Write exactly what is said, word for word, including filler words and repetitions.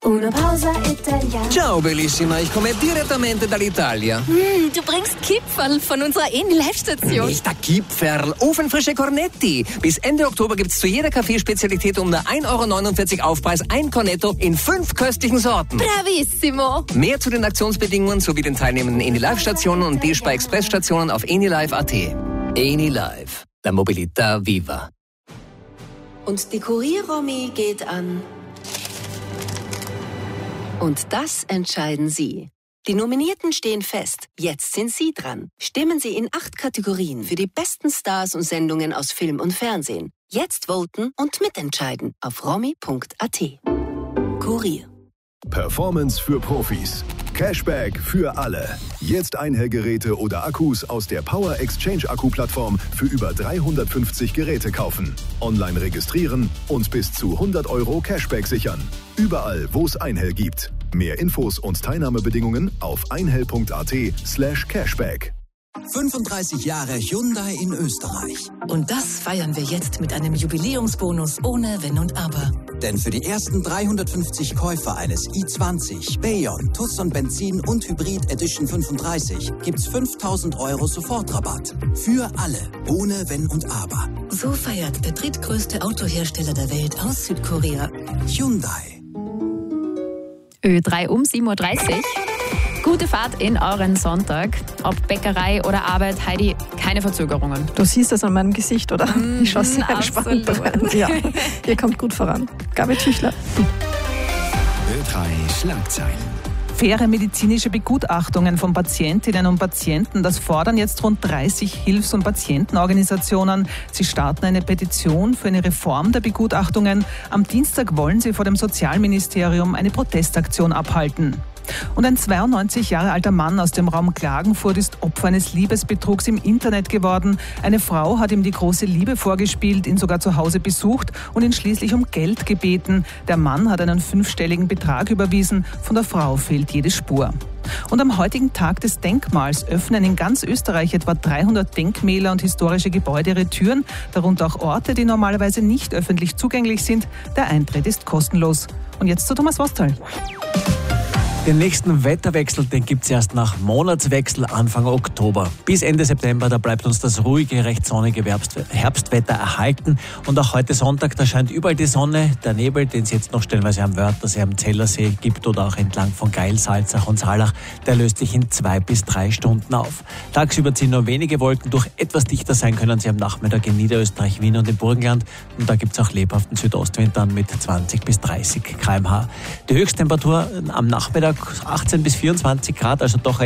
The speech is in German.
Una pausa italiana. Ciao bellissima, ich komme direttamente dall'Italia. Mm, du bringst Kipferl von unserer Eni-Live-Station. Nicht der Kipferl, ofenfrische Cornetti. Bis Ende Oktober gibt's zu jeder Kaffeespezialität um nur ein Euro neunundvierzig Aufpreis ein Cornetto in fünf köstlichen Sorten. Bravissimo. Mehr zu den Aktionsbedingungen sowie den teilnehmenden Eni-Live-Stationen und D-Spar-Express-Stationen auf enilive punkt at. Eni-Live, la mobilità viva. Und die Kurier-Romy geht an. Und das entscheiden Sie. Die Nominierten stehen fest. Jetzt sind Sie dran. Stimmen Sie in acht Kategorien für die besten Stars und Sendungen aus Film und Fernsehen. Jetzt voten und mitentscheiden auf romy punkt at. Kurier. Performance für Profis. Cashback für alle. Jetzt Einhellgeräte oder Akkus aus der Power Exchange Akku-Plattform für über dreihundertfünfzig Geräte kaufen. Online registrieren und bis zu hundert Euro Cashback sichern. Überall, wo es Einhell gibt. Mehr Infos und Teilnahmebedingungen auf einhell punkt at slash cashback. fünfunddreißig Jahre Hyundai in Österreich. Und das feiern wir jetzt mit einem Jubiläumsbonus ohne Wenn und Aber. Denn für die ersten dreihundertfünfzig Käufer eines i zwanzig, Bayon, Tucson Benzin und Hybrid Edition fünfunddreißig gibt's fünftausend Euro Sofortrabatt. Für alle, ohne Wenn und Aber. So feiert der drittgrößte Autohersteller der Welt aus Südkorea. Hyundai. Ö drei um sieben Uhr dreißig. Gute Fahrt in euren Sonntag. Ob Bäckerei oder Arbeit, Heidi, keine Verzögerungen. Du siehst es an meinem Gesicht, oder? Mm, ich schaue sehr gespannt rein. Ja, ihr kommt gut voran. Gabi Tüchler. Ö drei Schlagzeilen. Faire medizinische Begutachtungen von Patientinnen und Patienten, das fordern jetzt rund dreißig Hilfs- und Patientenorganisationen. Sie starten eine Petition für eine Reform der Begutachtungen. Am Dienstag wollen sie vor dem Sozialministerium eine Protestaktion abhalten. Und ein zweiundneunzig Jahre alter Mann aus dem Raum Klagenfurt ist Opfer eines Liebesbetrugs im Internet geworden. Eine Frau hat ihm die große Liebe vorgespielt, ihn sogar zu Hause besucht und ihn schließlich um Geld gebeten. Der Mann hat einen fünfstelligen Betrag überwiesen, von der Frau fehlt jede Spur. Und am heutigen Tag des Denkmals öffnen in ganz Österreich etwa dreihundert Denkmäler und historische Gebäude ihre Türen, darunter auch Orte, die normalerweise nicht öffentlich zugänglich sind. Der Eintritt ist kostenlos. Und jetzt zu Thomas Wostal. Den nächsten Wetterwechsel, den gibt's erst nach Monatswechsel Anfang Oktober. Bis Ende September, da bleibt uns das ruhige, recht sonnige Herbstwetter erhalten. Und auch heute Sonntag, da scheint überall die Sonne. Der Nebel, den es jetzt noch stellenweise am Wörthersee, am Zellersee gibt oder auch entlang von Geil, Salzach und Saalach, der löst sich in zwei bis drei Stunden auf. Tagsüber ziehen nur wenige Wolken durch. Etwas dichter sein können sie am Nachmittag in Niederösterreich, Wien und im Burgenland. Und da gibt's auch lebhaften Südostwind dann mit zwanzig bis dreißig Kilometer pro Stunde. Die Höchsttemperatur am Nachmittag achtzehn bis vierundzwanzig Grad, also doch